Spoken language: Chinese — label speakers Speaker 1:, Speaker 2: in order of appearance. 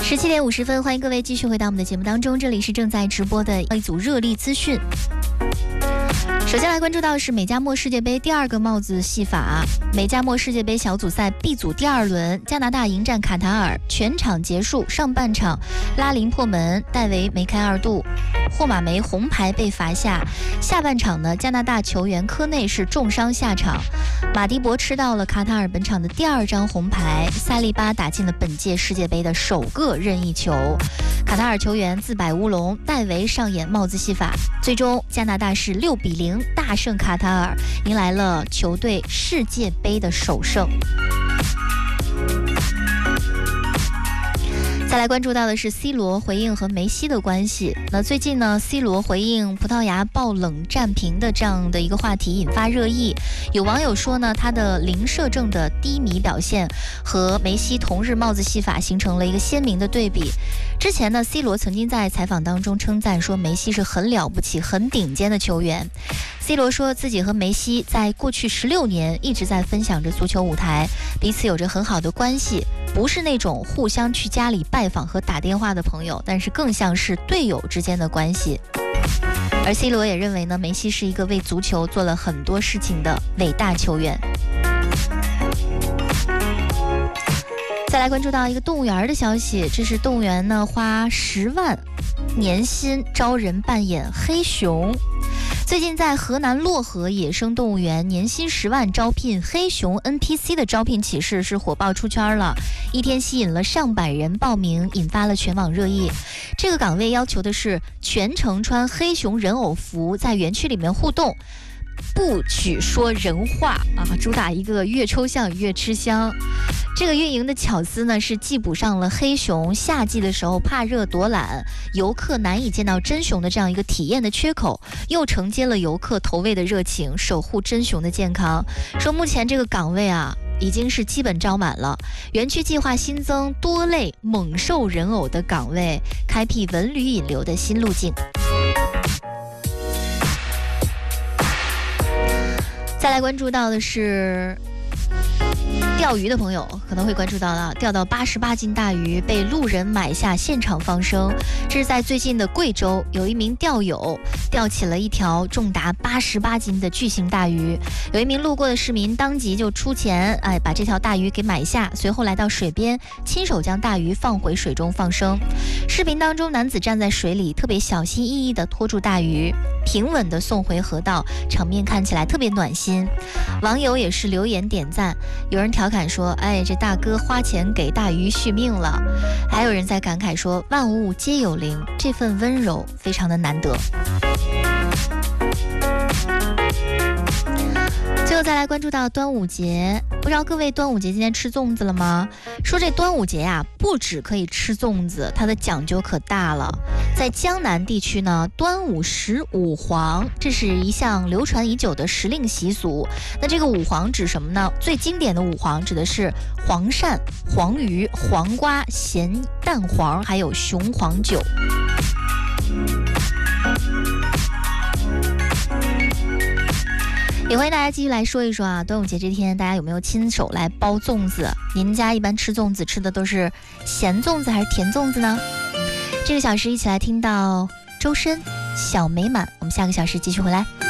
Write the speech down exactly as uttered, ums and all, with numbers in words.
Speaker 1: 十七点五十分，欢迎各位继续回到我们的节目当中，这里是正在直播的一组热力资讯。首先来关注到的是美加墨世界杯第二个帽子戏法。美加墨世界杯小组赛 B 组第二轮，加拿大迎战卡塔尔，全场结束，上半场拉林破门，戴维梅开二度，霍马梅红牌被罚下。下半场呢，加拿大球员科内是重伤下场，马迪博吃到了卡塔尔本场的第二张红牌，萨利巴打进了本届世界杯的首个任意球。卡塔尔球员自摆乌龙，戴维上演帽子戏法，最终加拿大是六比零大胜卡塔尔，迎来了球队世界杯的首胜。再来关注到的是 C 罗回应和梅西的关系。那最近呢 ，C 罗回应葡萄牙爆冷战平的这样的一个话题引发热议。有网友说呢，他的零射正的低迷表现和梅西同日帽子戏法形成了一个鲜明的对比。之前呢 ，C 罗曾经在采访当中称赞说梅西是很了不起、很顶尖的球员。C 罗说自己和梅西在过去十六年一直在分享着足球舞台，彼此有着很好的关系，不是那种互相去家里拜访和打电话的朋友，但是更像是队友之间的关系。而 C 罗也认为呢，梅西是一个为足球做了很多事情的伟大球员。再来关注到一个动物园的消息，这是动物园呢花十万年薪招人扮演黑熊。最近在河南漯河野生动物园，年薪十万招聘黑熊 N P C 的招聘启事是火爆出圈了，一天吸引了上百人报名，引发了全网热议。这个岗位要求的是全程穿黑熊人偶服，在园区里面互动，不许说人话啊，主打一个越抽象越吃香。这个运营的巧思呢，是既补上了黑熊夏季的时候怕热躲懒，游客难以见到真熊的这样一个体验的缺口，又承接了游客投喂的热情，守护真熊的健康。说目前这个岗位啊，已经是基本招满了，园区计划新增多类猛兽人偶的岗位，开辟文旅引流的新路径。再来关注到的是钓鱼的朋友可能会关注到了，钓到八十八斤大鱼被路人买下现场放生。这是在最近的贵州，有一名钓友钓起了一条重达八十八斤的巨型大鱼，有一名路过的市民当即就出钱，哎，把这条大鱼给买下，随后来到水边，亲手将大鱼放回水中放生。视频当中，男子站在水里，特别小心翼翼地拖住大鱼，平稳地送回河道，场面看起来特别暖心。网友也是留言点赞，有人调侃说，哎，这大哥花钱给大鱼续命了。还有人在感慨说，万物皆有灵，这份温柔非常的难得。最后再来关注到端午节，不知道各位端午节今天吃粽子了吗？说这端午节呀、啊，不只可以吃粽子，它的讲究可大了。在江南地区呢，端午食五黄，这是一项流传已久的时令习俗。那这个五黄指什么呢？最经典的五黄指的是黄鳝、黄鱼、黄瓜、咸蛋黄，还有雄黄酒。也欢迎大家继续来说一说啊，端午节这天大家有没有亲手来包粽子？您家一般吃粽子吃的都是咸粽子还是甜粽子呢？这个小时一起来听到周深小美满，我们下个小时继续回来。